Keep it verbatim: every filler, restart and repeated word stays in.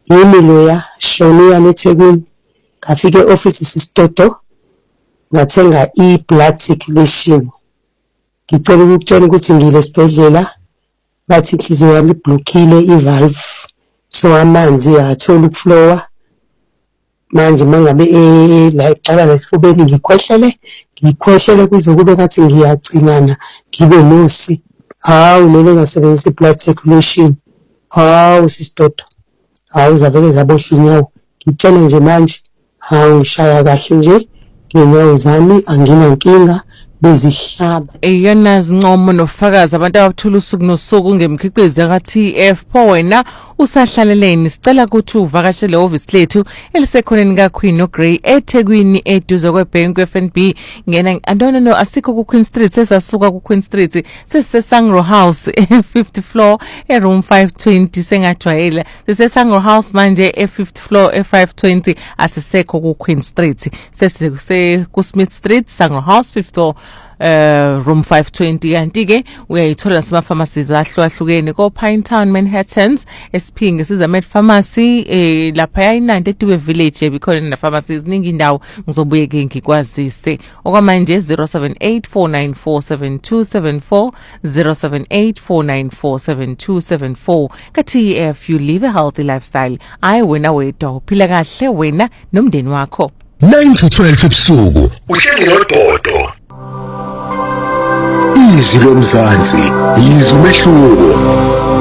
yimi loya Shoniya eThekwini ngafika e-office sisitoto ngathenga i-blood circulation. Ngicela ukutshela ukuthi ngilesibhedlela bathi inhliziyo yami iblockile i-valve so amanzi athola ukuflowa. Manje mangabe eh la iqala lesifubeni ngikhwehlele ngikhwehlele kuze kube ngathi ngiyagcinana ngibe nosi. Hawu nene ngasebenzisa i-blood circulation. Hawu sisitoto. Hawu zavele zaboshwa inyawo. Ngitshela nje manje hawu ngishaya kahle nje ngenyawo zami anginankinga bezihlaba. Eyona zincomo nofakazi abantu abathula usuku nosuku ngemikhiqizo ka T F pho wena usahlaleleni sicela ukuthi uvakashele office lethu elisekhoneni ka Queen no Grey eThekwini eduze kweBank F N B. Ngena no no no asikho ku Queen Street sesasuka ku Queen Street sesise Sangro House fifth floor e room five twenty sengajwayela sese Sangro House manje e fifth floor e five twenty asisekho ku Queen Street sese ku Smith Street Sangro House fifth floor Uh, room five twenty kanti ke uyayithola nasema pharmacies ahlukahlukene ko Pinetown Manhattans esiphinge siza Med Pharmacy eh lapha yayinande eDube Village bikhona na pharmacies ningi indawo ngizobuye ke ngikwazise okwamanje zero seven eight four nine four seven two seven four zero seven eight four nine four seven two seven four ka T F you live a healthy lifestyle ayi wena wedwa uphila kahle wena nomndeni wakho nine to twelve ebusuku uhleli nododo. Izwi lomzansi, izwi umehluko.